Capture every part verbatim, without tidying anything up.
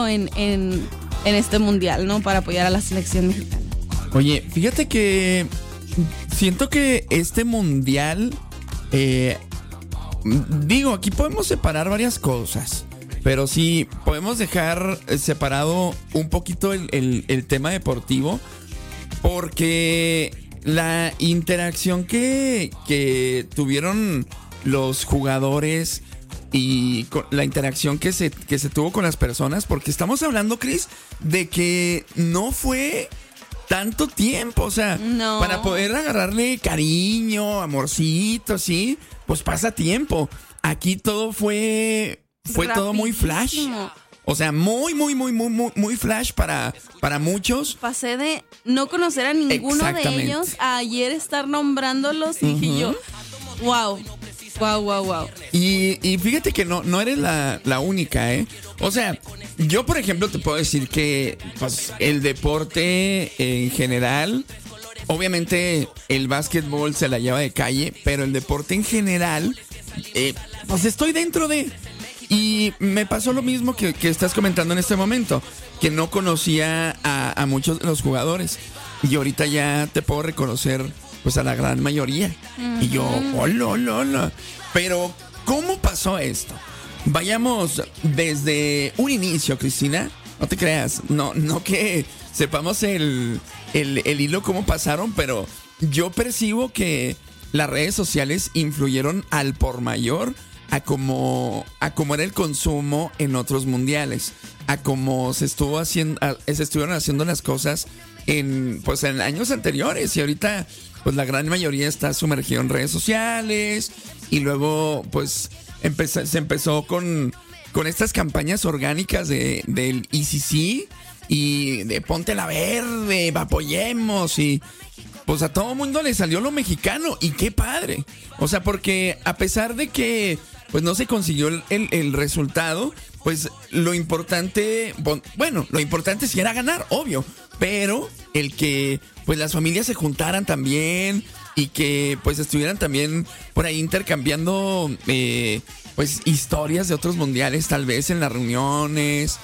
mucho en, en, en este mundial, ¿no? Para apoyar a la selección mexicana. Oye, fíjate que siento que este mundial, eh, digo, aquí podemos separar varias cosas, pero sí podemos dejar separado un poquito el, el, el tema deportivo, porque la interacción que, que tuvieron los jugadores y con la interacción que se, que se tuvo con las personas, porque estamos hablando, Cris, de que no fue tanto tiempo, o sea, no. Para poder agarrarle cariño, amorcito, ¿sí? Pues pasa tiempo. Aquí todo fue, fue todo muy flash. O sea, muy, muy, muy, muy, muy, muy flash para, para muchos. Pasé de no conocer a ninguno de ellos a ayer estar nombrándolos y uh-huh. dije yo, wow. Wow, wow, wow. Y, y fíjate que no, no eres la, la única, ¿eh? O sea, yo, por ejemplo, te puedo decir que pues, el deporte en general, obviamente el básquetbol se la lleva de calle, pero el deporte en general, eh, pues estoy dentro de... Y me pasó lo mismo que, que estás comentando en este momento, que no conocía a, a muchos de los jugadores. Y ahorita ya te puedo reconocer... pues a la gran mayoría. Uh-huh. Y yo, hola, hola, hola. Pero, ¿cómo pasó esto? Vayamos desde un inicio, Cristina. No te creas, no, no que sepamos el, el, el hilo, cómo pasaron, pero yo percibo que las redes sociales influyeron al por mayor a cómo, a cómo era el consumo en otros mundiales, a cómo se estuvo haciendo, a, se estuvieron haciendo las cosas en, pues, en años anteriores, y ahorita pues la gran mayoría está sumergido en redes sociales, y luego pues empezó, se empezó con, con estas campañas orgánicas de, del E C C y de Ponte la Verde, apoyemos, y pues a todo mundo le salió lo mexicano, y qué padre. O sea, porque a pesar de que pues no se consiguió el, el, el resultado, pues lo importante, bueno, lo importante sí era ganar, obvio, pero el que pues las familias se juntaran también y que pues estuvieran también por ahí intercambiando eh, pues historias de otros mundiales tal vez en las reuniones,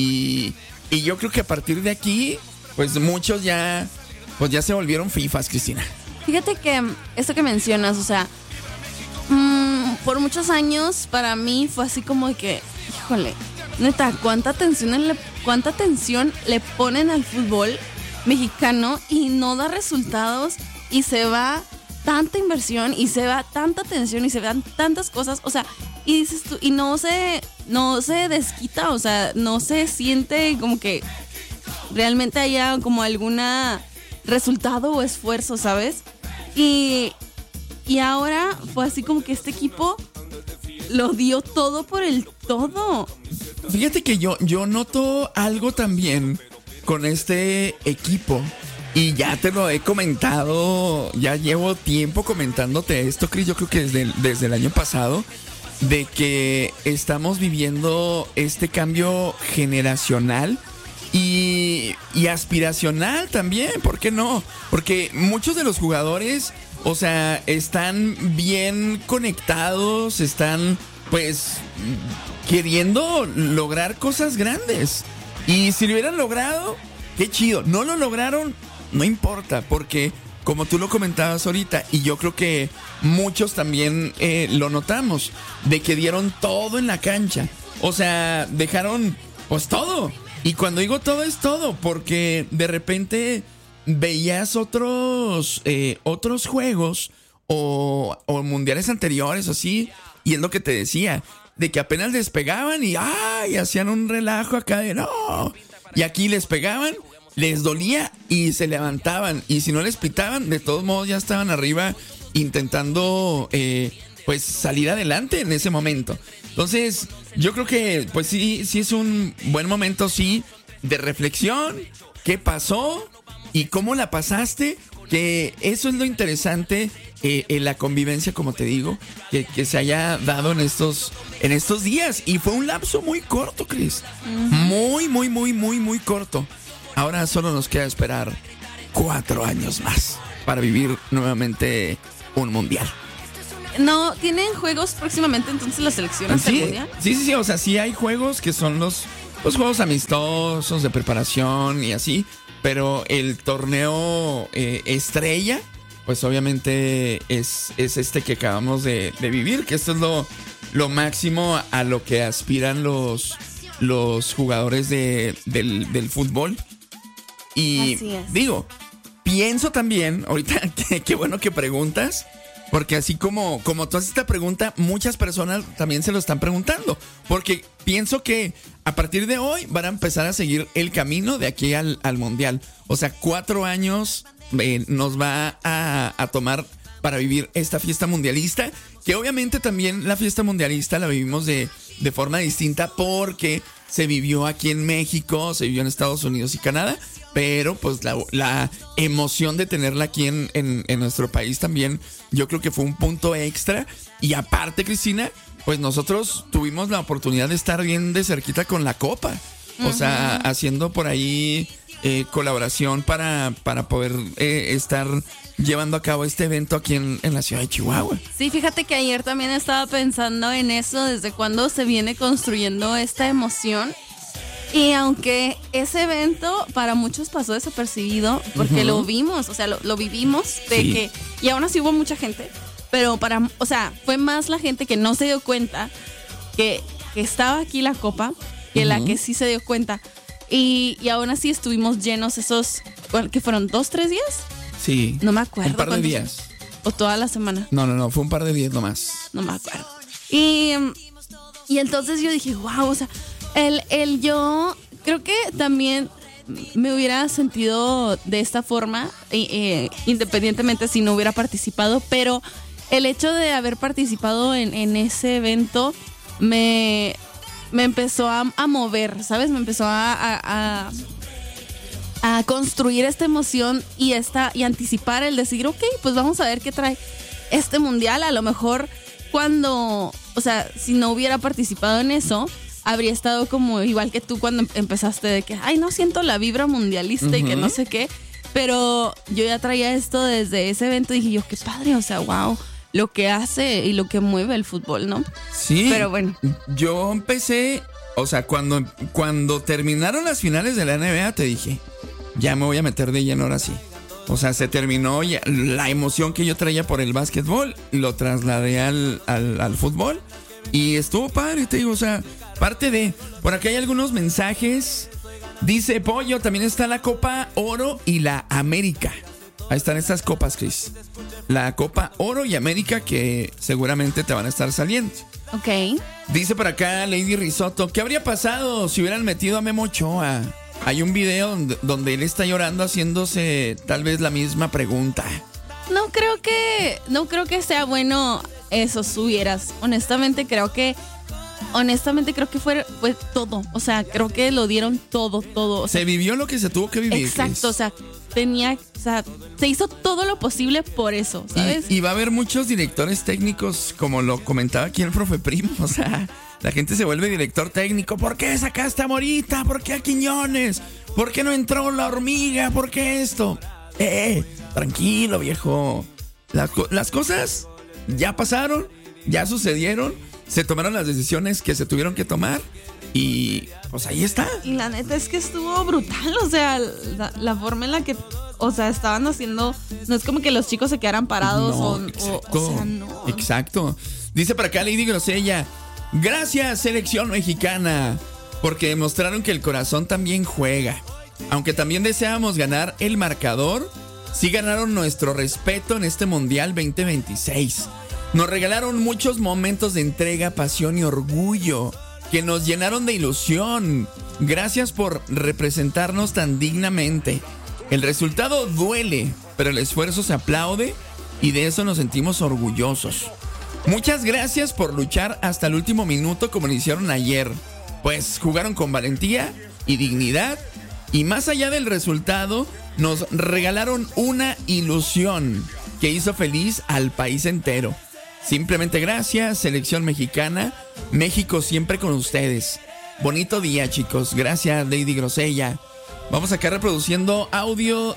y, y yo creo que a partir de aquí pues muchos ya pues ya se volvieron fifas, Cristina. Fíjate que esto que mencionas, o sea, mmm, por muchos años para mí fue así como que, híjole, neta, cuánta atención le, cuánta atención le ponen al fútbol mexicano y no da resultados, y se va tanta inversión y se va tanta atención y se dan tantas cosas, o sea, y dices tú, y no se no se desquita, o sea, no se siente como que realmente haya como alguna resultado o esfuerzo, ¿sabes? Y y ahora fue así como que este equipo lo dio todo por el todo. Fíjate que yo yo noto algo también con este equipo, y ya te lo he comentado, ya llevo tiempo comentándote esto, Cris, yo creo que desde, desde el año pasado, de que estamos viviendo este cambio generacional y, y aspiracional también, ¿por qué no? Porque muchos de los jugadores, o sea, están bien conectados, están pues queriendo lograr cosas grandes. Y si lo hubieran logrado, qué chido. No lo lograron, no importa, porque como tú lo comentabas ahorita, y yo creo que muchos también eh, lo notamos, de que dieron todo en la cancha. O sea, dejaron pues todo. Y cuando digo todo es todo, porque de repente veías otros, eh, otros juegos o, o mundiales anteriores así, y es lo que te decía, de que apenas les pegaban y ¡ay! Hacían un relajo acá de ¡no! Y aquí les pegaban, les dolía y se levantaban. Y si no les pitaban, de todos modos ya estaban arriba intentando eh, pues salir adelante en ese momento. Entonces, yo creo que pues sí, sí es un buen momento, sí, de reflexión. ¿Qué pasó? ¿Y cómo la pasaste? Que eso es lo interesante eh, en la convivencia, como te digo, que, que se haya dado en estos, en estos días. Y fue un lapso muy corto, Cris. Uh-huh. Muy, muy, muy, muy, muy corto. Ahora solo nos queda esperar cuatro años más para vivir nuevamente un mundial. No, ¿tienen juegos próximamente entonces la selección hasta sí, el mundial? Sí, sí, sí, o sea, sí hay juegos que son los, pues juegos amistosos de preparación y así, pero el torneo eh, estrella, pues obviamente es, es este que acabamos de, de vivir, que esto es lo, lo máximo a lo que aspiran los, los jugadores de, del, del fútbol. Y digo, pienso también, ahorita, qué bueno que preguntas, porque así como, como tú haces esta pregunta, muchas personas también se lo están preguntando. Porque pienso que a partir de hoy van a empezar a seguir el camino de aquí al, al Mundial. O sea, cuatro años eh, nos va a, a tomar para vivir esta fiesta mundialista. Que obviamente también la fiesta mundialista la vivimos de, de forma distinta porque se vivió aquí en México, se vivió en Estados Unidos y Canadá. Pero pues la, la emoción de tenerla aquí en, en, en nuestro país también, yo creo que fue un punto extra. Y aparte, Cristina, pues nosotros tuvimos la oportunidad de estar bien de cerquita con la Copa. O uh-huh. sea, haciendo por ahí eh, colaboración para, para poder eh, estar llevando a cabo este evento aquí en, en la ciudad de Chihuahua. Sí, fíjate que ayer también estaba pensando en eso, desde cuándo se viene construyendo esta emoción. Y aunque ese evento para muchos pasó desapercibido, porque uh-huh. lo vimos, o sea, lo, lo vivimos, de sí. que, y aún así hubo mucha gente, pero para, o sea, fue más la gente que no se dio cuenta que, que estaba aquí la Copa, que uh-huh. la que sí se dio cuenta. Y, y aún así estuvimos llenos esos, ¿qué fueron? ¿Dos, tres días? Sí. No me acuerdo. Un par de días. ¿O toda la semana? No, no, no, fue un par de días nomás. No me acuerdo. Y, y entonces yo dije, wow, o sea, El, el yo creo que también me hubiera sentido de esta forma, eh, independientemente si no hubiera participado, pero el hecho de haber participado en, en ese evento me, me empezó a, a mover, ¿sabes? Me empezó a, a, a, a construir esta emoción y, esta, y anticipar el decir, ok, pues vamos a ver qué trae este mundial. A lo mejor cuando, o sea, si no hubiera participado en eso, habría estado como igual que tú cuando empezaste de que, ay, no siento la vibra mundialista uh-huh. y que no sé qué. Pero yo ya traía esto desde ese evento y dije yo, qué padre, o sea, wow, lo que hace y lo que mueve el fútbol, ¿no? Sí. Pero bueno. Yo empecé, o sea, cuando, cuando terminaron las finales de la N B A, te dije, ya me voy a meter de lleno ahora sí. O sea, se terminó ya, la emoción que yo traía por el básquetbol, lo trasladé al, al, al fútbol y estuvo padre, te digo, o sea, parte de, por acá hay algunos mensajes. Dice Pollo, también está la Copa Oro y la América. Ahí están estas copas, Cris. La Copa Oro y América que seguramente te van a estar saliendo. Ok. Dice por acá Lady Risotto, ¿qué habría pasado si hubieran metido a Memo Ochoa? Hay un video donde, donde él está llorando haciéndose tal vez la misma pregunta. No creo que, no creo que sea bueno eso, subieras. Honestamente creo que Honestamente creo que fue, fue todo, o sea, creo que lo dieron todo, todo. O sea, se vivió lo que se tuvo que vivir. Exacto, Chris. O sea, tenía, o sea, se hizo todo lo posible por eso, ¿sabes? Y, y va a haber muchos directores técnicos, como lo comentaba aquí el profe Primo, o sea, la gente se vuelve director técnico. ¿Por qué sacaste a Morita? ¿Por qué a Quiñones? ¿Por qué no entró la hormiga? ¿Por qué esto? Eh, tranquilo, viejo. Las, las cosas ya pasaron, ya sucedieron. Se tomaron las decisiones que se tuvieron que tomar y pues ahí está. Y la neta es que estuvo brutal, o sea, la, la forma en la que, o sea, estaban haciendo, no es como que los chicos se quedaran parados no, o, exacto, o, o sea, no. Exacto. Dice para acá Lady Grosella, gracias selección mexicana, porque demostraron que el corazón también juega. Aunque también deseábamos ganar el marcador, sí ganaron nuestro respeto en este Mundial veinte veintiséis. Nos regalaron muchos momentos de entrega, pasión y orgullo que nos llenaron de ilusión. Gracias por representarnos tan dignamente. El resultado duele, pero el esfuerzo se aplaude y de eso nos sentimos orgullosos. Muchas gracias por luchar hasta el último minuto como lo hicieron ayer. Pues jugaron con valentía y dignidad y más allá del resultado nos regalaron una ilusión que hizo feliz al país entero. Simplemente gracias, selección mexicana. México siempre con ustedes. Bonito día, chicos. Gracias, Lady Grosella. Vamos acá reproduciendo audio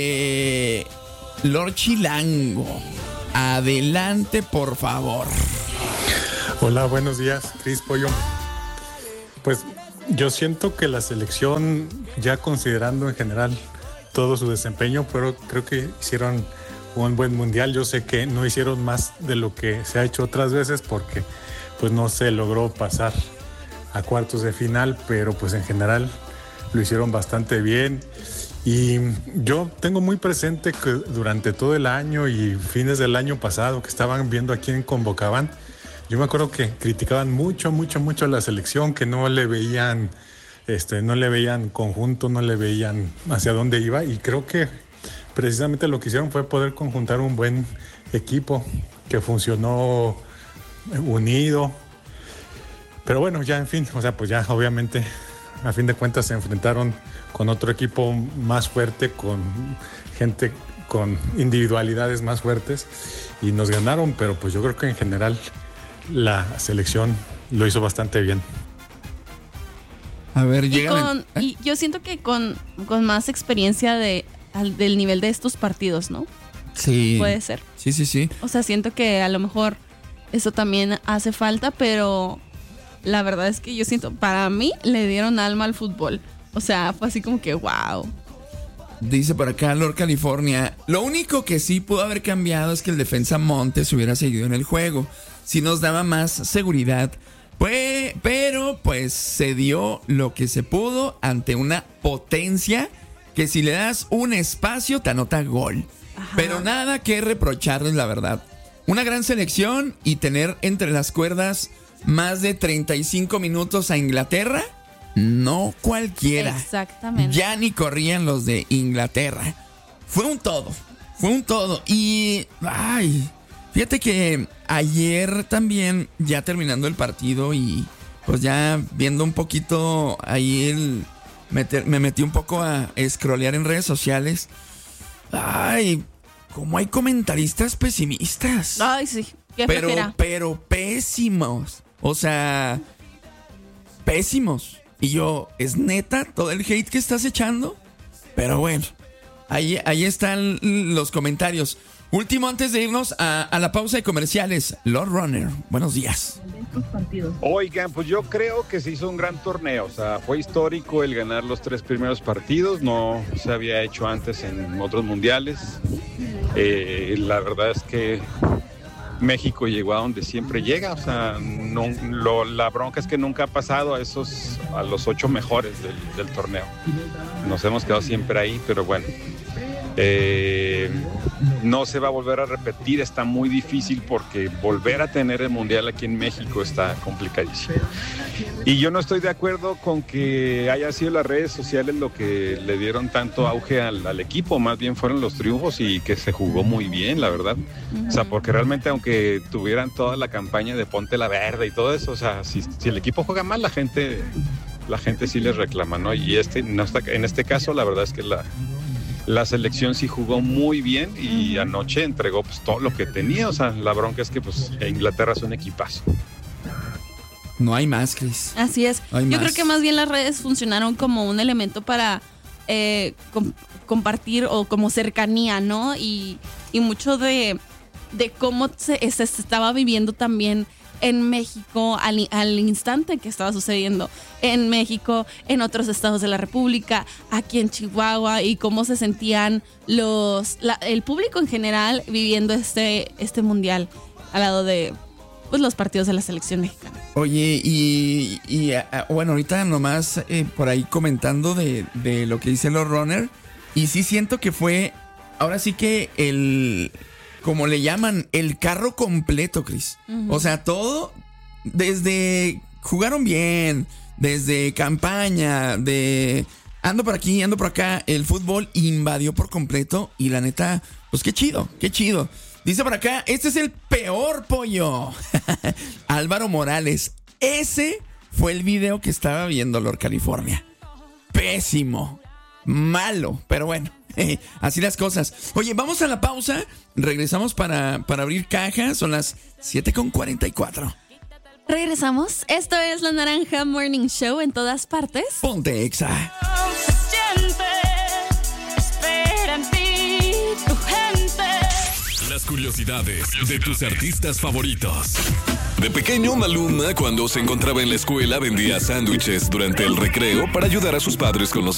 de Lord Chilango. Adelante, por favor. Hola, buenos días, Cris, Pollo. Pues Yo siento que la selección, ya considerando en general todo su desempeño, pero creo que hicieron un buen mundial. Yo sé que no hicieron más de lo que se ha hecho otras veces porque pues no se logró pasar a cuartos de final, pero pues en general lo hicieron bastante bien. Y yo tengo muy presente que durante todo el año y fines del año pasado que estaban viendo a quién convocaban, yo me acuerdo que criticaban mucho, mucho, mucho a la selección, que no le veían, este, no le veían conjunto, no le veían hacia dónde iba, y creo que precisamente lo que hicieron fue poder conjuntar un buen equipo que funcionó unido. Pero bueno, ya en fin, o sea, pues ya obviamente a fin de cuentas se enfrentaron con otro equipo más fuerte, con gente con individualidades más fuertes y nos ganaron, pero pues yo creo que en general la selección lo hizo bastante bien. A ver, y, con, ¿eh? y yo siento que con, con más experiencia de, al, del nivel de estos partidos, ¿no? Sí. Puede ser. Sí, sí, sí. O sea, siento que a lo mejor eso también hace falta, pero la verdad es que yo siento, para mí le dieron alma al fútbol. O sea, fue así como que wow. Dice por acá Lord California, lo único que sí pudo haber cambiado es que el defensa Montes hubiera seguido en el juego. Sí nos daba más seguridad. Pues, pero pues se dio lo que se pudo ante una potencia que si le das un espacio te anota gol. Ajá. Pero nada que reprocharles, la verdad. Una gran selección y tener entre las cuerdas más de treinta y cinco minutos a Inglaterra, no cualquiera. Exactamente. Ya ni corrían los de Inglaterra. Fue un todo, fue un todo. Y, ay, fíjate que ayer también, ya terminando el partido y pues ya viendo un poquito ahí el... Meter, me metí un poco a scrollear en redes sociales. Ay, como hay comentaristas pesimistas. Ay, sí, qué pero, flojera. pero pésimos. O sea, pésimos. Y yo, ¿es neta todo el hate que estás echando? Pero bueno, ahí, ahí están los comentarios. Último antes de irnos a, a la pausa de comerciales. Lord Runner, buenos días. Oigan, pues yo creo que se hizo un gran torneo. O sea, fue histórico el ganar los tres primeros partidos. No se había hecho antes en otros mundiales. Eh, la verdad es que México llegó a donde siempre llega. O sea, no, lo, la bronca es que nunca ha pasado a esos, a los ocho mejores del, del torneo. Nos hemos quedado siempre ahí, pero bueno. Eh, no se va a volver a repetir, está muy difícil porque volver a tener el mundial aquí en México está complicadísimo. Y yo no estoy de acuerdo con que haya sido las redes sociales lo que le dieron tanto auge al, al equipo, más bien fueron los triunfos y que se jugó muy bien, la verdad. O sea, porque realmente aunque tuvieran toda la campaña de ponte la verde y todo eso, o sea, si, si el equipo juega mal, la gente, la gente sí les reclama, ¿no? Y este, no está, en este caso, la verdad es que la... La selección sí jugó muy bien y anoche entregó pues todo lo que tenía. O sea, la bronca es que pues Inglaterra es un equipazo. No hay más, Cris. Así es. No hay Yo más. creo que más bien las redes funcionaron como un elemento para eh, com- compartir o como cercanía, ¿no? Y, y mucho de, de cómo se, se, se estaba viviendo también en México al, al instante que estaba sucediendo en México, en otros estados de la República, aquí en Chihuahua, y cómo se sentían los la, el público en general viviendo este, este mundial al lado de pues, los partidos de la selección mexicana. Oye, y, y a, bueno, ahorita nomás eh, por ahí comentando de, de lo que dice Lord Runner, y sí siento que fue, ahora sí que el... como le llaman, el carro completo, Cris. Uh-huh. O sea, todo, desde jugaron bien, desde campaña, de ando por aquí, ando por acá, el fútbol invadió por completo y la neta, pues qué chido, qué chido. Dice por acá, este es el peor pollo. Álvaro Morales, ese fue el video que estaba viendo Lord California. Pésimo, malo, pero bueno. Así las cosas. Oye, vamos a la pausa. Regresamos para, para abrir cajas. Son las siete con cuarenta y cuatro. Regresamos. Esto es La Naranja Morning Show en todas partes. Ponte Exa. Las curiosidades de tus artistas favoritos. De pequeño, Maluma, cuando se encontraba en la escuela, vendía sándwiches durante el recreo para ayudar a sus padres con los